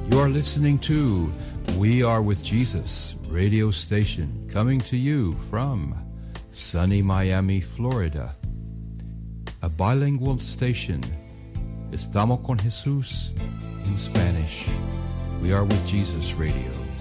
You are listening to We Are With Jesus radio station, coming to you from sunny Miami, Florida. A bilingual station. Estamos con Jesús in Spanish. We Are With Jesus radio.